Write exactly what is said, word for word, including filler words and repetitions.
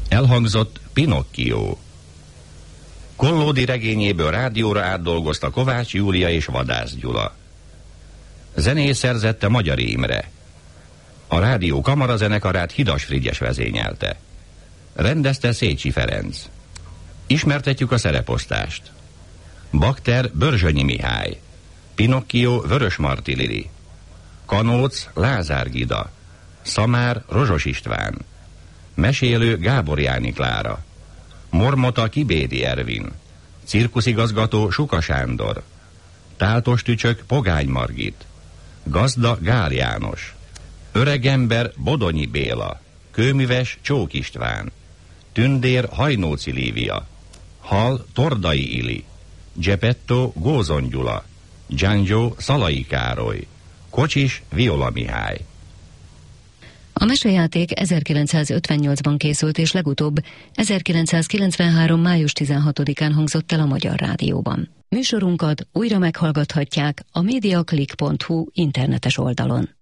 Elhangzott Pinocchio. Kollódi regényéből rádióra átdolgozta Kovács Júlia és Vadász Gyula. Zenét szerzette Magyari Imre. A rádió kamarazenekarát Hidas Frigyes vezényelte. Rendezte Szécsi Ferenc. Ismertetjük a szereposztást. Bakter Börzsönyi Mihály, Pinocchio Vörösmarty Lili, Kanóc Lázár Gida, Szamár Rozsos István, mesélő Gábor Jáni Klára, Mormota Kibédi Ervin, cirkuszigazgató Suka Sándor, táltos tücsök Pogány Margit, gazda Gál János, öregember Bodonyi Béla, kőműves Csók István, tündér Hajnóci Lívia, hal Tordai Ili, Geppetto Gózon Gyula, Giangio Szalai Károly, kocsis Viola Mihály. A mesejáték ezerkilencszázötvennyolcban készült, és legutóbb ezerkilencszázkilencvenhárom. május tizenhatodikán hangzott el a Magyar Rádióban. Műsorunkat újra meghallgathatják a mediaclick pont hu internetes oldalon.